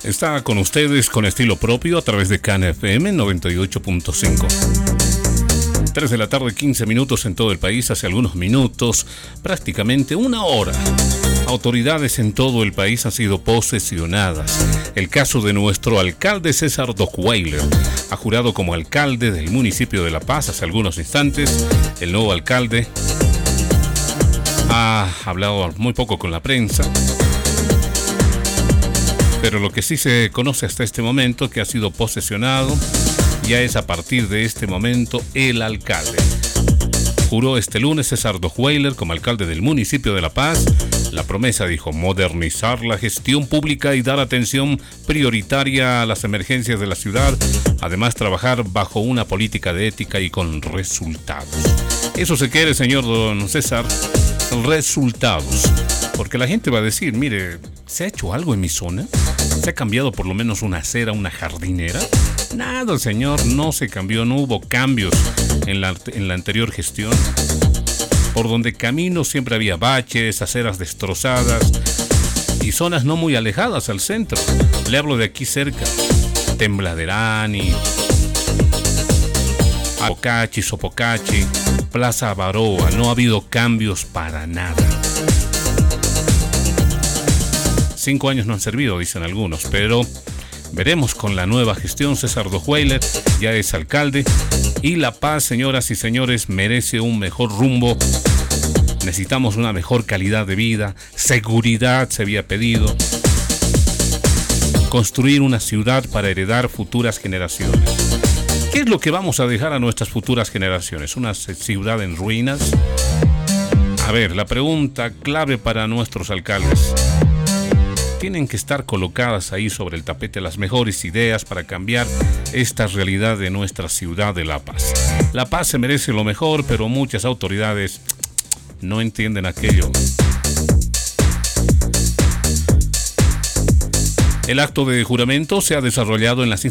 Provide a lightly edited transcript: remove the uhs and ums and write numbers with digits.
Está con ustedes con estilo propio a través de CAN FM 98.5. 3 de la tarde, 15 minutos en todo el país. Hace algunos minutos, prácticamente una hora, autoridades en todo el país han sido posesionadas. El caso de nuestro alcalde César Dockweiler, ha jurado como alcalde del municipio de La Paz hace algunos instantes. El nuevo alcalde ha hablado muy poco con la prensa, pero lo que sí se conoce hasta este momento que ha sido posesionado ya es a partir de este momento el alcalde. Juró este lunes César Dockweiler como alcalde del municipio de La Paz. La promesa, dijo, modernizar la gestión pública y dar atención prioritaria a las emergencias de la ciudad. Además, trabajar bajo una política de ética y con resultados. Eso se quiere, señor don César, resultados. Porque la gente va a decir, mire, ¿se ha hecho algo en mi zona? ¿Se ha cambiado por lo menos una acera, una jardinera? Nada, señor, no se cambió, no hubo cambios en la anterior gestión. Por donde camino siempre había baches, aceras destrozadas y zonas no muy alejadas al centro. Le hablo de aquí cerca, Tembladerani, Apocachi, Sopocachi, Plaza Baroa. No ha habido cambios para nada. 5 años no han servido, dicen algunos, pero veremos con la nueva gestión. César Dockweiler ya es alcalde y La Paz, señoras y señores, merece un mejor rumbo. Necesitamos una mejor calidad de vida, seguridad se había pedido, construir una ciudad para heredar futuras generaciones. ¿Qué es lo que vamos a dejar a nuestras futuras generaciones? ¿Una ciudad en ruinas? A ver, la pregunta clave para nuestros alcaldes. Tienen que estar colocadas ahí sobre el tapete las mejores ideas para cambiar esta realidad de nuestra ciudad de La Paz. La Paz se merece lo mejor, pero muchas autoridades no entienden aquello. El acto de juramento se ha desarrollado en las